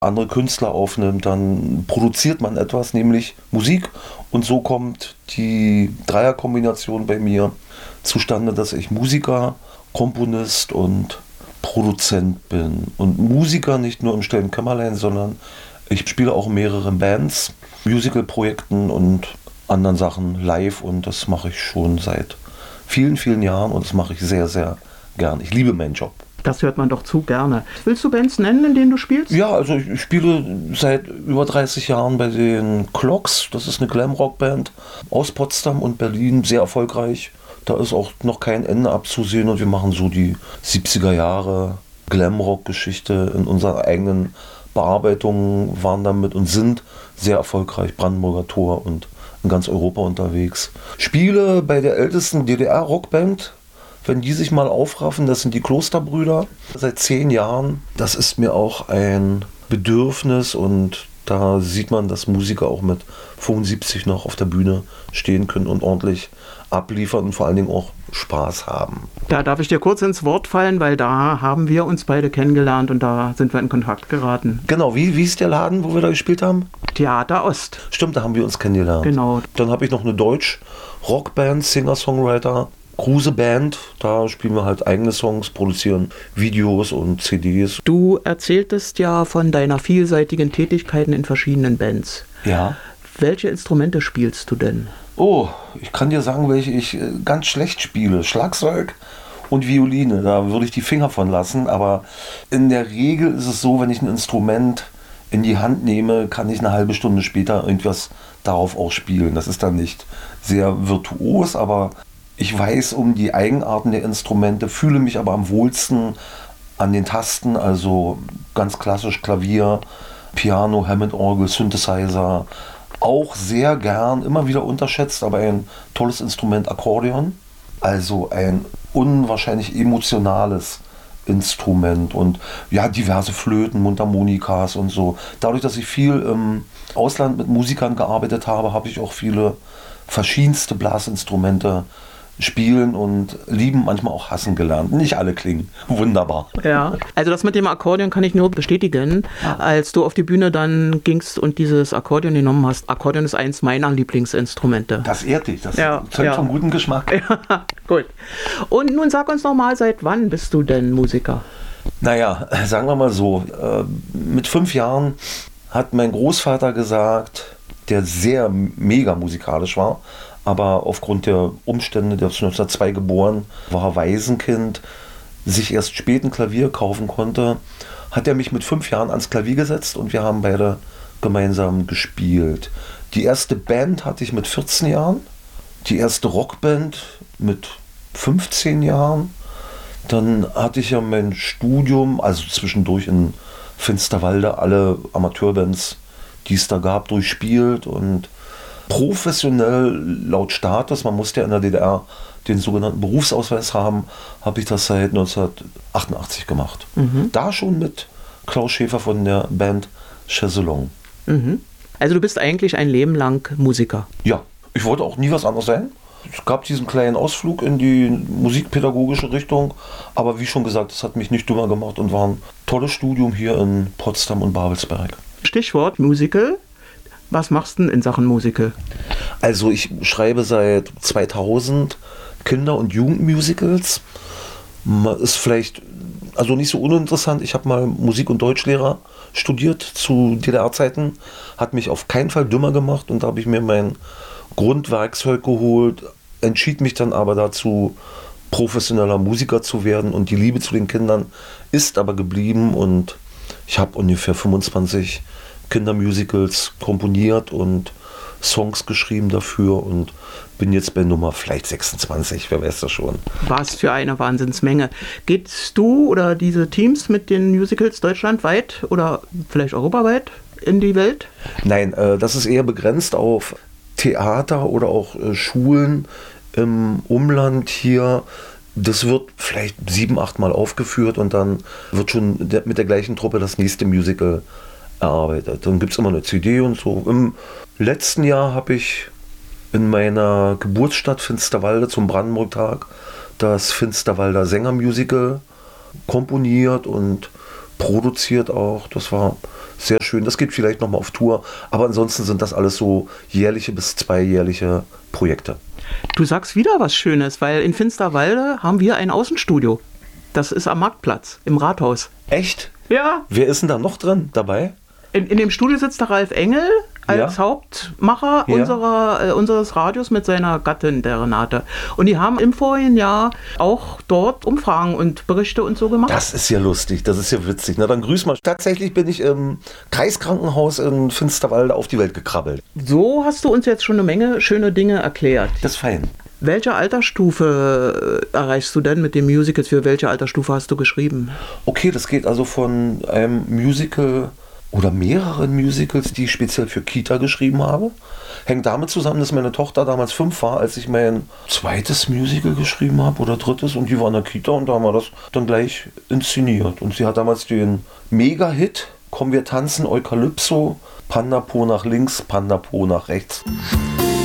andere Künstler aufnimmt, dann produziert man etwas, nämlich Musik. Und so kommt die Dreierkombination bei mir zustande, dass ich Musiker, Komponist und Produzent bin. Und Musiker nicht nur im stillen Kämmerlein, sondern ich spiele auch in mehreren Bands, Musical-Projekten und anderen Sachen live. Und das mache ich schon seit vielen, vielen Jahren und das mache ich sehr, sehr gern. Ich liebe meinen Job. Das hört man doch zu gerne. Willst du Bands nennen, in denen du spielst? Ja, also ich spiele seit über 30 Jahren bei den Clocks. Das ist eine Glamrock-Band aus Potsdam und Berlin, sehr erfolgreich. Da ist auch noch kein Ende abzusehen und wir machen so die 70er Jahre Glamrock-Geschichte in unserer eigenen Bearbeitung, waren damit und sind sehr erfolgreich. Brandenburger Tor und in ganz Europa unterwegs. Spiele bei der ältesten DDR-Rockband. Wenn die sich mal aufraffen, das sind die Klosterbrüder, seit 10 Jahren. Das ist mir auch ein Bedürfnis und da sieht man, dass Musiker auch mit 75 noch auf der Bühne stehen können und ordentlich abliefern und vor allen Dingen auch Spaß haben. Da darf ich dir kurz ins Wort fallen, weil da haben wir uns beide kennengelernt und da sind wir in Kontakt geraten. Genau, wie ist der Laden, wo wir da gespielt haben? Theater Ost. Stimmt, da haben wir uns kennengelernt. Genau. Dann habe ich noch eine Deutsch-Rockband, Singer-Songwriter, Kruse Band, da spielen wir halt eigene Songs, produzieren Videos und CDs. Du erzähltest ja von deiner vielseitigen Tätigkeiten in verschiedenen Bands. Ja. Welche Instrumente spielst du denn? Oh, ich kann dir sagen, welche ich ganz schlecht spiele. Schlagzeug und Violine, da würde ich die Finger von lassen. Aber in der Regel ist es so, wenn ich ein Instrument in die Hand nehme, kann ich eine halbe Stunde später irgendwas darauf auch spielen. Das ist dann nicht sehr virtuos, aber ich weiß um die Eigenarten der Instrumente, fühle mich aber am wohlsten an den Tasten, also ganz klassisch Klavier, Piano, Hammond-Orgel, Synthesizer. Auch sehr gern, immer wieder unterschätzt, aber ein tolles Instrument, Akkordeon. Also ein unwahrscheinlich emotionales Instrument und ja, diverse Flöten, Mundharmonikas und so. Dadurch, dass ich viel im Ausland mit Musikern gearbeitet habe, habe ich auch viele verschiedenste Blasinstrumente spielen und lieben, manchmal auch hassen gelernt. Nicht alle klingen wunderbar. Ja, also das mit dem Akkordeon kann ich nur bestätigen. Als du auf die Bühne dann gingst und dieses Akkordeon genommen hast, Akkordeon ist eins meiner Lieblingsinstrumente. Das ehrt dich, das Ja, zeugt ja. von gutem Geschmack. Ja, gut. Und nun sag uns noch mal, seit wann bist du denn Musiker? Naja, sagen wir mal so, mit 5 Jahren hat mein Großvater gesagt, der sehr mega musikalisch war, aber aufgrund der Umstände, der ist 1902 geboren, war Waisenkind, sich erst spät ein Klavier kaufen konnte, hat er mich mit 5 Jahren ans Klavier gesetzt und wir haben beide gemeinsam gespielt. Die erste Band hatte ich mit 14 Jahren, die erste Rockband mit 15 Jahren. Dann hatte ich ja mein Studium, also zwischendurch in Finsterwalde, alle Amateurbands, die es da gab, durchspielt und professionell laut Status, man musste ja in der DDR den sogenannten Berufsausweis haben, habe ich das seit 1988 gemacht. Da schon mit Klaus Schäfer von der Band Chaiselong. Also du bist eigentlich ein Leben lang Musiker. Ja, ich wollte auch nie was anderes sein. Es gab diesen kleinen Ausflug in die musikpädagogische Richtung, aber wie schon gesagt, das hat mich nicht dümmer gemacht und war ein tolles Studium hier in Potsdam und Babelsberg. Stichwort Musical. Was machst du denn in Sachen Musical? Also ich schreibe seit 2000 Kinder- und Jugendmusicals. Ist vielleicht also nicht so uninteressant. Ich habe mal Musik- und Deutschlehrer studiert zu DDR-Zeiten. Hat mich auf keinen Fall dümmer gemacht und da habe ich mir mein Grundwerkzeug geholt, entschied mich dann aber dazu, professioneller Musiker zu werden und die Liebe zu den Kindern ist aber geblieben und ich habe ungefähr 25 Kindermusicals komponiert und Songs geschrieben dafür und bin jetzt bei Nummer vielleicht 26, wer weiß das schon. Was für eine Wahnsinnsmenge. Gehst du oder diese Teams mit den Musicals deutschlandweit oder vielleicht europaweit in die Welt? Nein, das ist eher begrenzt auf Theater oder auch Schulen im Umland hier. Das wird vielleicht 7, 8 Mal aufgeführt und dann wird schon mit der gleichen Truppe das nächste Musical erarbeitet. Dann gibt es immer eine CD und so. Im letzten Jahr habe ich in meiner Geburtsstadt Finsterwalde zum Brandenburg-Tag das Finsterwalder Sängermusical komponiert und produziert auch. Das war sehr schön. Das geht vielleicht nochmal auf Tour, aber ansonsten sind das alles so jährliche bis zweijährliche Projekte. Du sagst wieder was Schönes, weil in Finsterwalde haben wir ein Außenstudio. Das ist am Marktplatz, im Rathaus. Echt? Ja. Wer ist denn da noch drin dabei? In dem Studio sitzt der Ralf Engel als Hauptmacher unseres Radios mit seiner Gattin, der Renate. Und die haben im vorigen Jahr auch dort Umfragen und Berichte und so gemacht. Das ist ja lustig, das ist ja witzig. Na, dann grüß mal. Tatsächlich bin ich im Kreiskrankenhaus in Finsterwalde auf die Welt gekrabbelt. So hast du uns jetzt schon eine Menge schöne Dinge erklärt. Das ist fein. Welche Altersstufe erreichst du denn mit den Musicals? Für welche Altersstufe hast du geschrieben? Okay, das geht also von einem Musical oder mehreren Musicals, die ich speziell für Kita geschrieben habe. Hängt damit zusammen, dass meine Tochter damals 5 war, als ich mein zweites Musical geschrieben habe oder drittes, und die war in der Kita und da haben wir das dann gleich inszeniert. Und sie hat damals den Mega-Hit Komm wir tanzen, Eukalypso, Panda Po nach links, Panda Po nach rechts